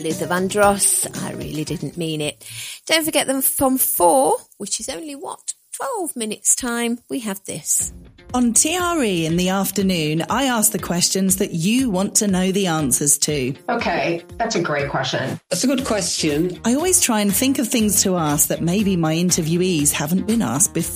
Luther Vandross, I really didn't mean it. Don't forget them from 4, which is only 12 minutes time, we have this. On TRE in the afternoon, I ask the questions that you want to know the answers to. Okay, that's a great question. That's a good question. I always try and think of things to ask that maybe my interviewees haven't been asked before.